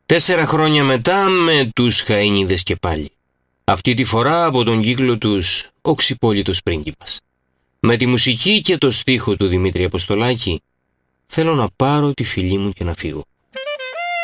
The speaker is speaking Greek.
4 χρόνια μετά με τους Χαΐνιδες και πάλι. Αυτή τη φορά από τον κύκλο τους «Ο Ξυπόλυτος πρίγκιπας». Με τη μουσική και το στίχο του Δημήτρη Αποστολάκη θέλω να πάρω τη φιλή μου και να φύγω.